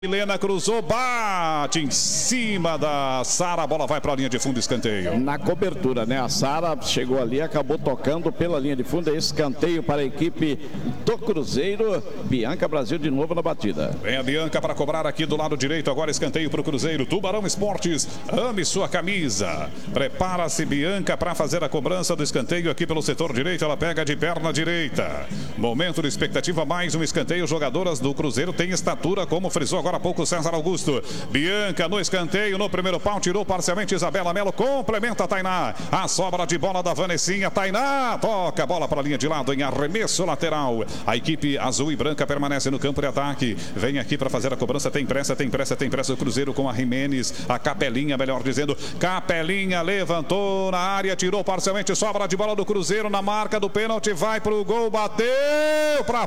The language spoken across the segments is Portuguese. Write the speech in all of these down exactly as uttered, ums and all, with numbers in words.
Milena cruzou, bate em cima da Sara, a bola vai para a linha de fundo, escanteio. Na cobertura, né? A Sara chegou ali, acabou tocando pela linha de fundo, escanteio para a equipe do Cruzeiro. Bianca Brasil de novo na batida. Vem a Bianca para cobrar aqui do lado direito, agora escanteio para o Cruzeiro. Tubarão Esportes, ame sua camisa. Prepara-se Bianca para fazer a cobrança do escanteio aqui pelo setor direito, ela pega de perna direita. Momento de expectativa, mais um escanteio. Jogadoras do Cruzeiro têm estatura, como frisou agora há pouco César Augusto. Bianca no escanteio, no primeiro pau, tirou parcialmente Isabela Melo, complementa a Tainá. A sobra de bola da Vanessinha, Tainá toca a bola para a linha de lado em arremesso lateral. A equipe azul e branca permanece no campo de ataque. Vem aqui para fazer a cobrança, tem pressa, tem pressa, tem pressa o Cruzeiro com a Jimenez, a Capelinha, melhor dizendo. Capelinha levantou na área, tirou parcialmente, sobra de bola do Cruzeiro na marca do pênalti, vai para o gol, bateu para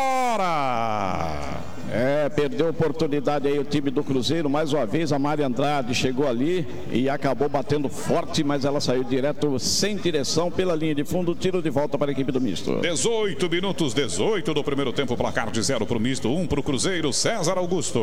fora. É, perdeu a oportunidade aí o time do Cruzeiro, mais uma vez a Mari Andrade chegou ali e acabou batendo forte, mas ela saiu direto sem direção pela linha de fundo, tiro de volta para a equipe do misto. dezoito minutos, dezoito do primeiro tempo, placar de zero para o misto, um para o Cruzeiro, César Augusto.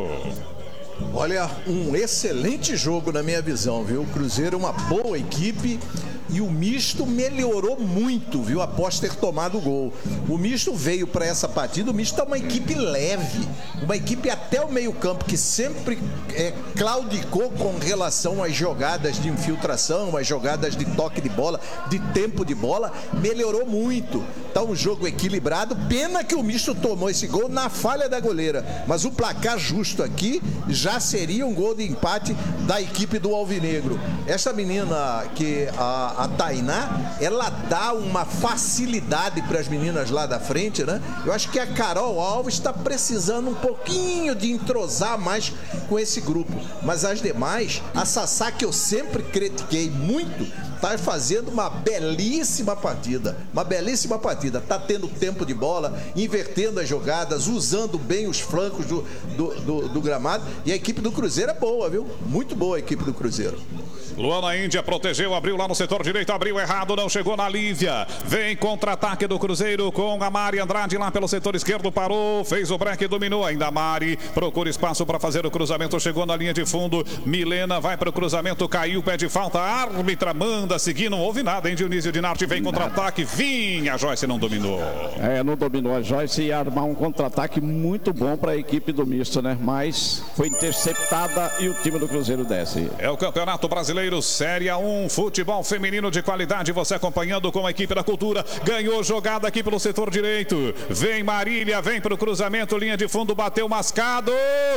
Olha, um excelente jogo na minha visão, viu? O Cruzeiro é uma boa equipe e o misto melhorou muito, viu? Após ter tomado o gol. O misto veio para essa partida, o misto é uma equipe leve, uma equipe até o meio campo que sempre é, claudicou com relação às jogadas de infiltração, às jogadas de toque de bola, de tempo de bola, melhorou muito. Tá um jogo equilibrado, pena que o misto tomou esse gol na falha da goleira, mas o placar justo aqui já seria um gol de empate da equipe do Alvinegro. Essa menina que a A Tainá, ela dá uma facilidade para as meninas lá da frente, né? Eu acho que a Carol Alves está precisando um pouquinho de entrosar mais com esse grupo. Mas as demais, a Sassá, que eu sempre critiquei muito, tá fazendo uma belíssima partida. Uma belíssima partida. Tá tendo tempo de bola, invertendo as jogadas, usando bem os flancos do, do, do, do gramado. E a equipe do Cruzeiro é boa, viu? Muito boa a equipe do Cruzeiro. Luana Índia protegeu, abriu lá no setor direito, abriu errado, não chegou na Lívia. Vem contra-ataque do Cruzeiro com a Mari Andrade lá pelo setor esquerdo, parou, fez o break, dominou ainda a Mari, procura espaço para fazer o cruzamento, chegou na linha de fundo, Milena vai para o cruzamento, caiu, pede falta, a árbitra manda seguir, não houve nada, hein, Dionísio Dinarte, vem contra-ataque, vinha, a Joyce não dominou. É, não dominou, a Joyce ia armar um contra-ataque muito bom para a equipe do misto, né, mas foi interceptada e o time do Cruzeiro desce. É o Campeonato Brasileiro Série um, futebol feminino de qualidade, você acompanhando com a equipe da Cultura, ganhou jogada aqui pelo setor direito, vem Marília, vem para o cruzamento, linha de fundo, bateu mascado,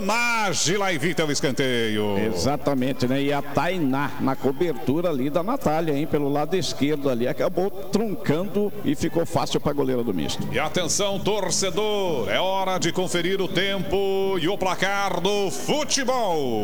Nájila evita o escanteio. Exatamente, né, e a Tainá na cobertura ali da Natália, hein, pelo lado esquerdo ali, acabou truncando e ficou fácil para a goleira do misto. E atenção, torcedor, é hora de conferir o tempo e o placar do futebol.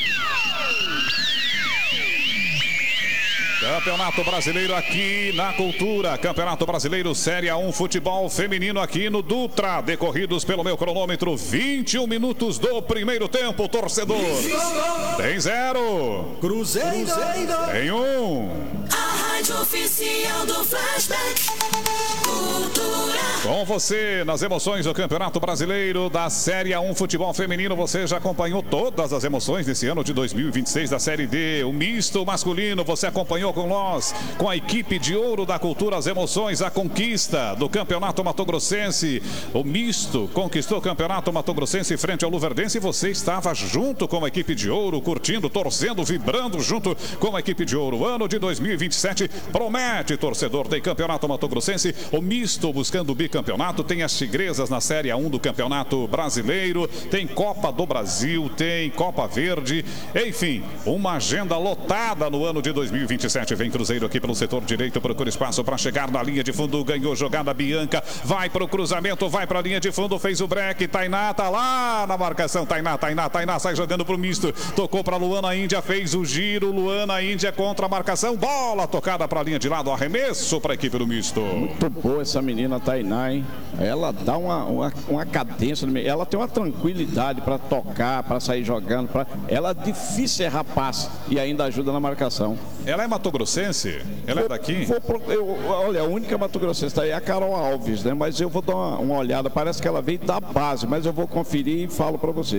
Campeonato Brasileiro aqui na Cultura, Campeonato Brasileiro Série um, futebol feminino aqui no Dutra, decorridos pelo meu cronômetro, vinte e um minutos do primeiro tempo, torcedor. Tem zero. Cruzeiro. Tem um. A rádio oficial do Flashback. Cultura. Com você nas emoções do Campeonato Brasileiro da Série um Futebol Feminino, você já acompanhou todas as emoções desse ano de dois mil e vinte e seis da Série D. O misto masculino, você acompanhou com nós, com a equipe de ouro da Cultura, as emoções, a conquista do Campeonato Matogrossense. O misto conquistou o Campeonato Matogrossense frente ao Luverdense e você estava junto com a equipe de ouro, curtindo, torcendo, vibrando junto com a equipe de ouro. O ano de dois mil e vinte e sete promete, torcedor, tem Campeonato Matogrossense, o misto buscando o bicampeonato, tem as tigresas na Série um do Campeonato Brasileiro, tem Copa do Brasil, tem Copa Verde, enfim, uma agenda lotada no ano de dois mil e vinte e sete. Vem Cruzeiro aqui pelo setor direito, procura espaço para chegar na linha de fundo, ganhou jogada Bianca, vai para o cruzamento, vai para a linha de fundo, fez o break, Tainá tá lá na marcação, Tainá, Tainá, Tainá sai jogando para o misto, tocou para Luana Índia, fez o giro, Luana Índia contra a marcação, bola tocada para a linha de lado, arremesso para a equipe do misto. Muito boa essa menina Tainá, hein? Ela dá uma, uma, uma cadência, ela tem uma tranquilidade para tocar, para sair jogando, pra... ela é difícil errar passe e ainda ajuda na marcação. Ela é matogrossense? Ela é daqui? Vou, vou, eu, olha, a única matogrossense tá aí é a Carol Alves, né? Mas eu vou dar uma, uma olhada, parece que ela veio da base, mas eu vou conferir e falo para você.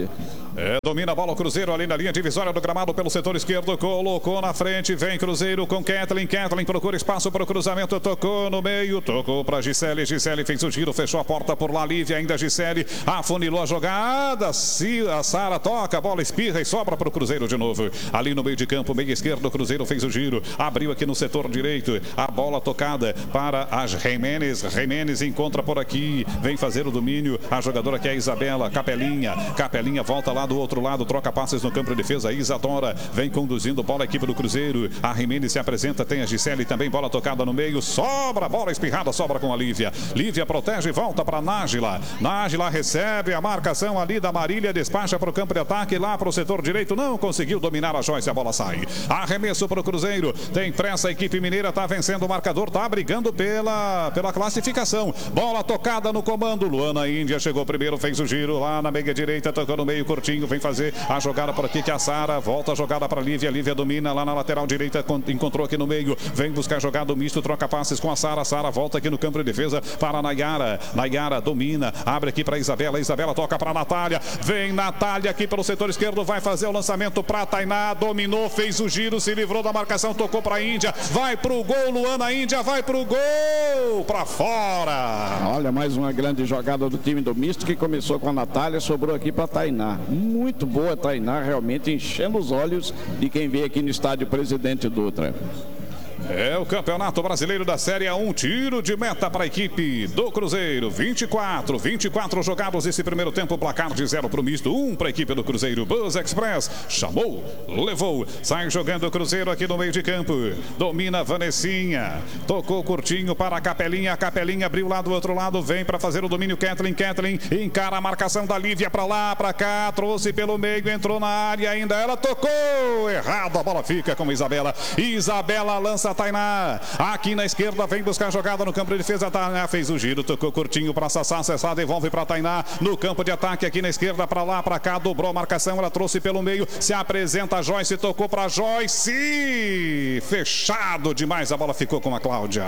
É, domina a bola o Cruzeiro ali na linha divisória do gramado pelo setor esquerdo, colocou na frente, vem Cruzeiro com Kathleen, Kathleen procura espaço para o cruzamento, tocou no meio, tocou para Gisele, Gisele fez o giro, fechou a porta por lá, Lívia ainda Gisele, afunilou a jogada, se a Sara toca, a bola espirra e sobra para o Cruzeiro de novo, ali no meio de campo, meio esquerdo, o Cruzeiro fez o giro, abriu aqui no setor direito, a bola tocada para as Jimenez, Jimenez encontra por aqui, vem fazer o domínio, a jogadora que é a Isabela, Capelinha, Capelinha volta lá do outro lado, troca passes no campo de defesa, Isadora vem conduzindo bola a equipe do Cruzeiro, a Jimenez se apresenta, tem a Gisele também, bola tocada no meio, sobra, bola espirrada, sobra com a Lívia, Lívia protege e volta para Nájila, Nájila recebe a marcação ali da Marília, despacha para o campo de ataque, lá para o setor direito, não conseguiu dominar a Joyce, a bola sai, arremesso para o Cruzeiro, tem pressa, a equipe mineira está vencendo o marcador, está brigando pela, pela classificação, bola tocada no comando, Luana Índia chegou primeiro, fez o giro lá na meia direita, tocou no meio, curtinho, vem fazer a jogada por aqui que a Sara volta a jogada para Lívia, Lívia domina lá na lateral direita, encontrou aqui no meio, vem buscar jogada misto, troca passes com a Sara, Sara volta aqui no campo de defesa para a Nayara, Nayara domina, abre aqui para Isabela, Isabela toca para a Natália, vem Natália aqui pelo setor esquerdo, vai fazer o lançamento para Tainá, dominou, fez o giro, se livrou da marcação, tocou para a Índia, vai pro gol, Luana Índia, vai pro gol, para fora. Olha, mais uma grande jogada do time do misto que começou com a Natália, sobrou aqui para Tainá. Muito boa Tainá, realmente enchendo os olhos de quem vê aqui no estádio Presidente Dutra. É o Campeonato Brasileiro da Série A, um tiro de meta para a equipe do Cruzeiro. vinte e quatro, vinte e quatro jogados esse primeiro tempo, placar de zero para o misto, um para a equipe do Cruzeiro. Buzz Express chamou, levou, sai jogando o Cruzeiro aqui no meio de campo. Domina Vanessinha, tocou curtinho para a Capelinha, a Capelinha abriu lá do outro lado, vem para fazer o domínio Kathleen, Kathleen encara a marcação da Lívia para lá, para cá, trouxe pelo meio, entrou na área ainda, ela tocou, errado, a bola fica com Isabela. Isabela lança Tainá, aqui na esquerda vem buscar a jogada no campo de defesa, Tainá fez o giro, tocou curtinho para Sassá, Sassá devolve para Tainá, no campo de ataque aqui na esquerda, para lá, para cá, dobrou a marcação, ela trouxe pelo meio, se apresenta a Joyce, tocou para Joyce, fechado demais, a bola ficou com a Cláudia.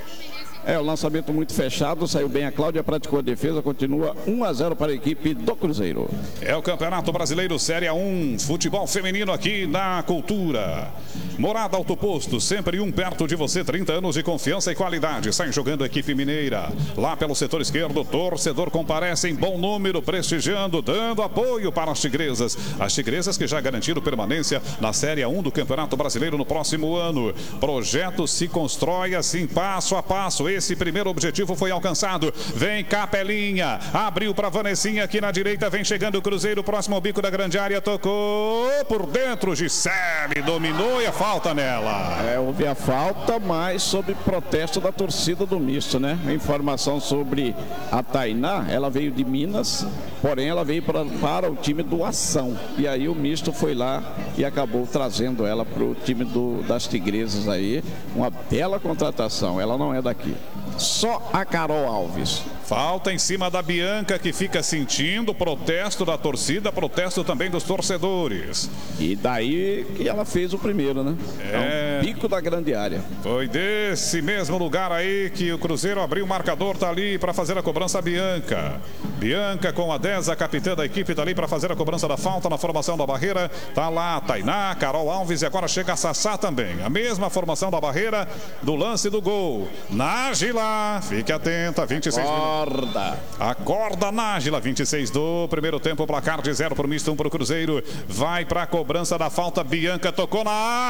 É, o lançamento muito fechado, saiu bem a Cláudia, praticou a defesa, continua um a zero para a equipe do Cruzeiro. É o Campeonato Brasileiro Série A um, futebol feminino aqui na Cultura. Morada Alto Posto, sempre um perto de você, trinta anos de confiança e qualidade. Sai jogando a equipe mineira. Lá pelo setor esquerdo, torcedor comparece em bom número, prestigiando, dando apoio para as tigresas. As tigresas que já garantiram permanência na Série A um do Campeonato Brasileiro no próximo ano. Projeto se constrói assim, passo a passo. Esse primeiro objetivo foi alcançado. Vem Capelinha, abriu para Vanessinha aqui na direita, vem chegando o Cruzeiro, próximo ao bico da grande área, tocou por dentro, Gisele dominou e a falta nela. É, houve a falta, mas sob protesto da torcida do misto, né? Informação sobre a Tainá, ela veio de Minas, porém ela veio para, para o time do Ação. E aí o misto foi lá e acabou trazendo ela para o time do, das Tigresas aí. Uma bela contratação, ela não é daqui. Só a Carol Alves. Falta em cima da Bianca, que fica sentindo protesto da torcida, protesto também dos torcedores. E daí que ela fez o primeiro, né? É, é um pico da grande área. Foi desse mesmo lugar aí que o Cruzeiro abriu o marcador, tá ali para fazer a cobrança a Bianca. Bianca com a dez, a capitã da equipe, tá ali para fazer a cobrança da falta na formação da barreira. Tá lá Tainá, Carol Alves e agora chega a Sassá também. A mesma formação da barreira do lance do gol. Nájila, fique atenta, vinte e seis minutos. Acorda. Acorda, Nájila, vinte e seis do primeiro tempo, placar de zero para o misto, um para o Cruzeiro. Vai para a cobrança da falta, Bianca tocou na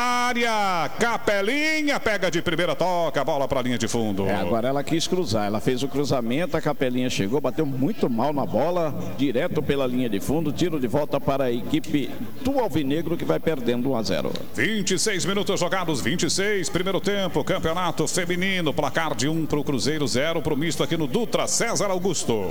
área. Capelinha pega de primeira, toca a bola para a linha de fundo. É, agora ela quis cruzar, ela fez o cruzamento, a Capelinha chegou, bateu muito mal na bola, direto pela linha de fundo, tiro de volta para a equipe do Alvinegro que vai perdendo um a zero. vinte e seis minutos jogados, vinte e seis, primeiro tempo, campeonato feminino, placar de um para o Cruzeiro, zero para o misto aqui no Dutra. César Augusto.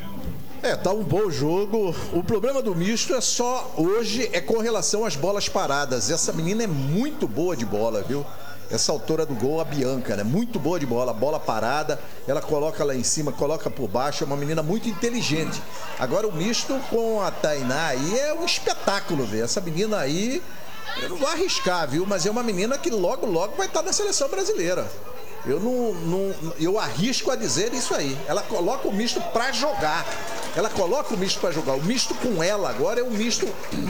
É, tá um bom jogo. O problema do misto é só hoje é com relação às bolas paradas. Essa menina é muito boa de bola, viu? Essa autora do gol, a Bianca, né? Muito boa de bola, bola parada, ela coloca lá em cima, coloca por baixo, é uma menina muito inteligente. Agora o misto com a Tainá aí é um espetáculo, ver. Essa menina aí, eu não vou arriscar, viu? Mas é uma menina que logo, logo vai estar na seleção brasileira. Eu não, não, eu arrisco a dizer isso aí. Ela coloca o misto pra jogar. ela coloca o misto para jogar. O misto com ela agora é um misto